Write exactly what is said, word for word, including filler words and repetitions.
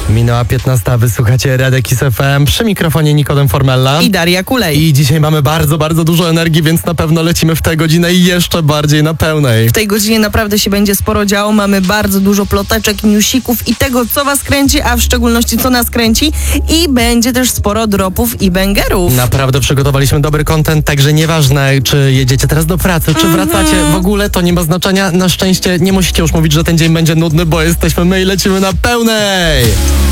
Minęła piętnasta, wysłuchacie Radek Kiss F M, przy mikrofonie Nikodem Formella i Daria Kulej. I dzisiaj mamy bardzo, bardzo dużo energii, więc na pewno lecimy w tę godzinę i jeszcze bardziej na pełnej. W tej godzinie naprawdę się będzie sporo działo, mamy bardzo dużo ploteczek, newsików i tego, co was kręci, a w szczególności co nas kręci, i będzie też sporo dropów i bangerów. Naprawdę przygotowaliśmy dobry content, także nieważne, czy jedziecie teraz do pracy, czy wracacie, w ogóle to nie ma znaczenia. Na szczęście nie musicie już mówić, że ten dzień będzie nudny, bo jesteśmy my i lecimy na pełnej.